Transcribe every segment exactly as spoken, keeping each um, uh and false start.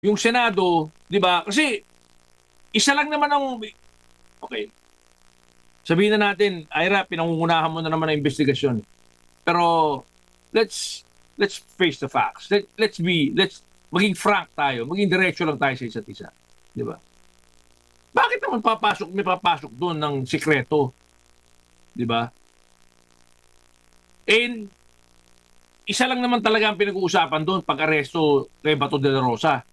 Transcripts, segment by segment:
Yung Senado, 'di ba? Kasi isa lang naman ang okay. Sabihin na natin, Ira, pinangungunahan mo na naman ang investigasyon. Pero let's let's face the facts. Let, let's be let's maging frank tayo, maging diretso lang tayo sa isa't isa, 'di ba? Bakit naman papasok may papasok doon ng sikreto, 'di ba? And isa lang naman talaga ang pinag-uusapan doon pag-aresto kay Bato de la Rosa.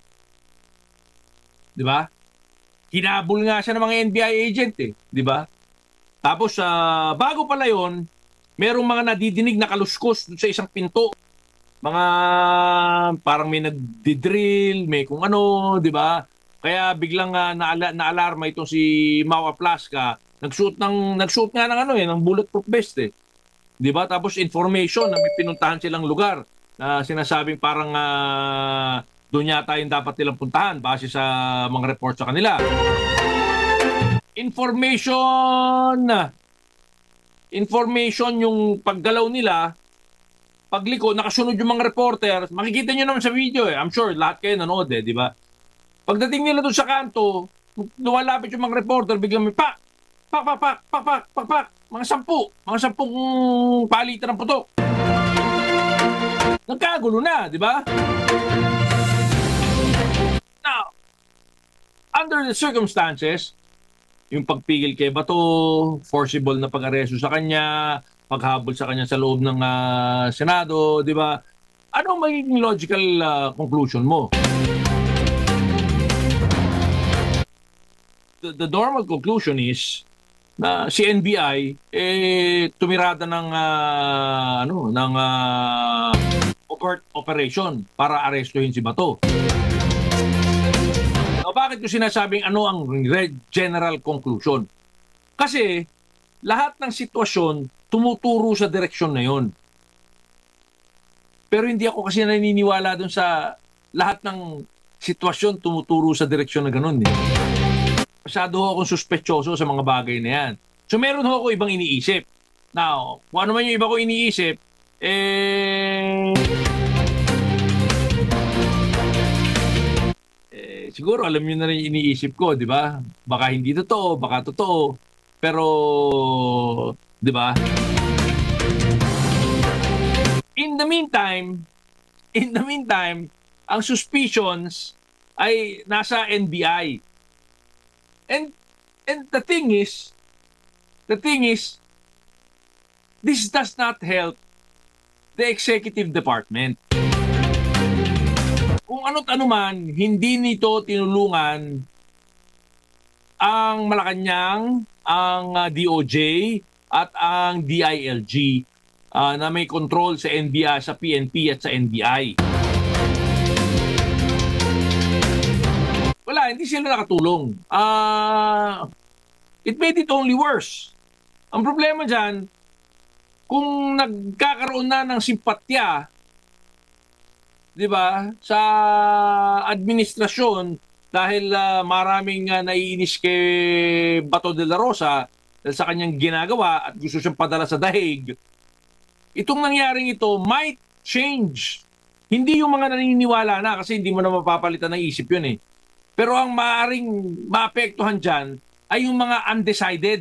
'Di ba? Hinabol nga siya ng mga N B I agent eh, 'di ba? Tapos uh, bago pala 'yon, merong mga nadidinig na kaluskos doon sa isang pinto. Mga parang may nagdi-drill, may kung ano, 'di ba? Kaya biglang uh, naala, naalarma itong si Mau Aplasca. Nagsuot ng nagsuot nga ng ano eh, ng bulletproof vest eh. 'Di ba? Tapos information na may pinuntahan silang lugar na sinasabing parang uh, doon yata yung dapat nilang puntahan base sa mga report sa kanila. Information information yung paggalaw nila, pagliko, nakasunod yung mga reporter, makikita nyo naman sa video eh. I'm sure lahat kayo nanood eh, di ba? Pagdating nila doon sa kanto, lumalapit yung mga reporter, biglang may pak, pak, pak, pak, pak, pak, pak, pak, mga sampu, mga sampung palitan ng putok. Nagkagulo na, di ba? Now, under the circumstances, yung pagpigil kay Bato, forcible na pag-aresto sa kanya, paghabol sa kanya sa loob ng uh, Senado, di ba? Ano ang magiging logical uh, conclusion mo? The, the normal conclusion is na si N B I eh tumirada ng uh, ano ng uh, overt operation para arestuhin si Bato. O bakit ko sinasabing ano ang general conclusion? Kasi lahat ng sitwasyon tumuturo sa direksyon na yon. Pero hindi ako kasi naniniwala dun sa lahat ng sitwasyon tumuturo sa direksyon na ganun. Eh. Masyado ho akong suspetyoso sa mga bagay na yan. So meron ho ako ibang iniisip. Now, kung ano man yung iba ko iniisip, eh... siguro alam niyo na rin iniisip ko, di ba? Baka hindi totoo, baka totoo. Pero, di ba? In the meantime, in the meantime, ang suspicions ay nasa N B I. And and the thing is, the thing is, this does not help the executive department. Kung ano't ano man, hindi nito tinulungan ang Malacanang, ang uh, D O J at ang D I L G uh, na may control sa N B I, sa P N P at sa N B I. Wala, hindi sila nakatulong. Uh, it made it only worse. Ang problema dyan, kung nagkakaroon na ng simpatya, di ba, sa administrasyon dahil uh, maraming uh, naiinis kay Bato de la Rosa dahil sa kanyang ginagawa at gusto siyang padala sa dahig, itong nangyaring ito might change. Hindi yung mga naniniwala na kasi hindi mo na mapapalitan ng isip yun eh. Pero ang maaaring maapektuhan dyan ay yung mga undecided.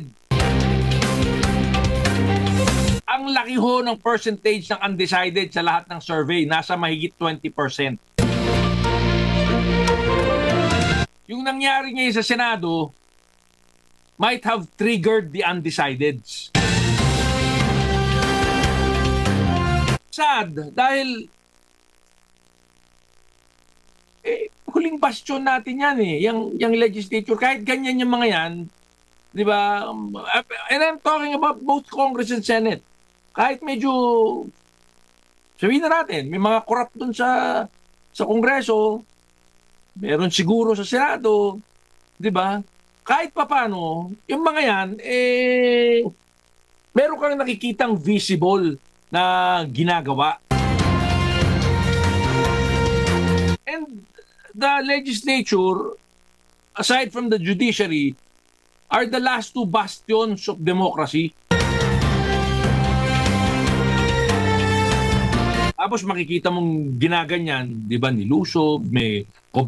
Ang laki ho ng percentage ng undecided sa lahat ng survey, nasa mahigit twenty percent. Yung nangyari ngayon sa Senado might have triggered the undecideds. Sad, dahil eh, huling bastion natin yan eh, yung, yung legislature, kahit ganyan yung mga yan, di ba? And I'm talking about both Congress and Senate. Kahit medyo, sabihin na natin, may mga corrupt dun sa, sa Kongreso, meron siguro sa Senado, di ba? Kahit papano, yung mga yan, eh, meron kang nakikitang visible na ginagawa. And the legislature, aside from the judiciary, are the last two bastions of democracy. Tapos makikita mong ginaganyan, di ba, nilusob, may